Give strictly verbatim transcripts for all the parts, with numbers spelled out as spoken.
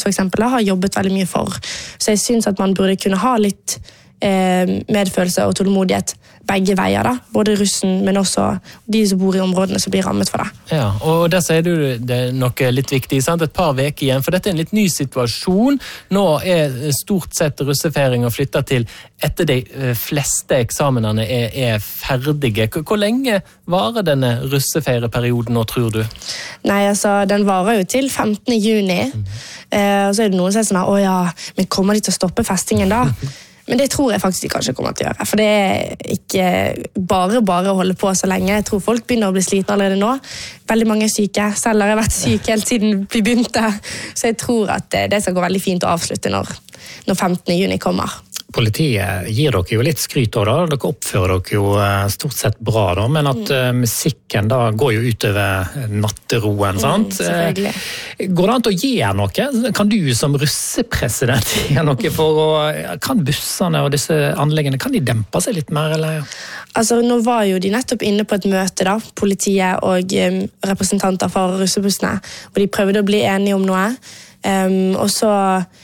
for eksempel, har jobbet veldig mye for. Så jeg synes at man burde kunne ha litt eh, medfølelse og tålmodighet begge veier, da. Både russen, men også de som bor i områdene som blir rammet for det. Ja, og der sier du det er noe litt viktig, sant? Et par veker igjen, for dette er en litt ny situasjon. Nå er stort sett russefeiringen flyttet til etter de fleste eksamenene er, er ferdige. Hvor lenge varer denne russefeireperioden nå, tror du? Nei, altså, den varer jo til femtende juni. Mm. Eh, og så er det noen som sier sånn, å ja, men kommer de til å stoppe festingen da? Men det tror jeg faktisk de kanskje kommer til å gjøre, for det er ikke bare bare å holde på så lenge. Jeg tror folk begynner å bli slitne allerede nå. Veldig mange er syke, selv har jeg vært syk helt siden vi begynte. Så jeg tror at det skal gå veldig fint å avslutte når, når femtende juni kommer. Politiet gir dere jo litt skryt av da, dere oppfører dere jo stort sett bra da, men at mm. musikken da går jo utover natteroen, sant? Mm, selvfølgelig. Går det an til å gjøre noe? Kan du som russepresident gjøre noe for å, kan bussene og disse anleggene, kan de dempe seg litt mer, eller? Altså, nå var jo de nettopp inne på et møte da, politiet og um, representanter fra russebussene, og de prøvde å bli enige om noe, um, og så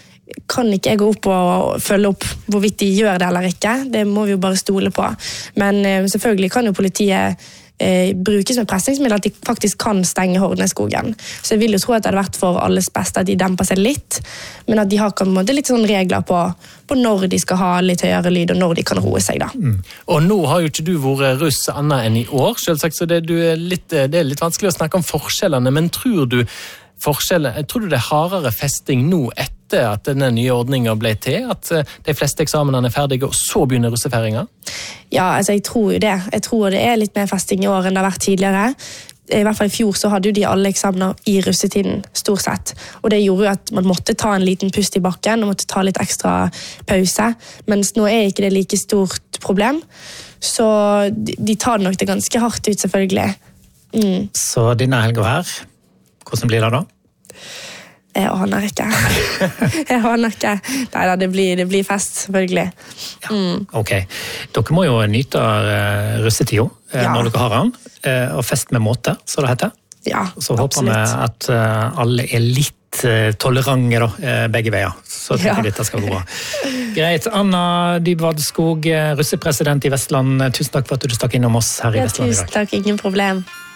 kan ikke jeg gå opp og følge opp hvorvidt de gjør det eller ikke. Det må vi jo bare stole på. Men eh, selvfølgelig kan jo politiet eh, brukes med pressingsmiddel at de faktisk kan stenge Hordneskogen. Så jeg vil jo tro at det hadde vært for alles beste at de demper seg litt, men at de har på en måte litt sånn regler på, på når de skal ha litt høyere lyd og når de kan roe seg da. Mm. Og nå har jo ikke du vært russ annet enn i år, selvsagt, så det, du er litt, det er litt vanskelig å snakke om forskjellene, men tror du forskjellen, tror du det er hardere festing nå etter at denne nye ordningen ble til, at de fleste eksamenene er ferdige, og så begynner russefeiringen? Ja, altså jeg tror jo det. Jeg tror det er litt mer festing i år enn det har vært tidligere. I hvert fall i fjor så hadde jo de alle eksamener i russetiden, stort sett. Og det gjorde jo at man måtte ta en liten pust i bakken, og måtte ta litt ekstra pause. Mens nå er ikke det like stort problem. Så de tar nok det ganske hardt ut, selvfølgelig. Mm. Så denne helgen her, hvordan blir det da? Jeg aner ikke. Jeg aner ikke. Neida, det blir, det blir fest, selvfølgelig. Ja, mm. Ok. Dere må jo nyte russetida ja. Når dere har den, og fest med måte, så det heter. Ja, så håper vi at alle er litt tolerante da, begge veier. Så tror jeg ja. Dette skal gå bra. Greit. Anna Dybwad Skog, russepresident i Vestland. Tusen takk for at du stakk innom oss her i ja, Vestland i dag. Tusen takk, ingen problem.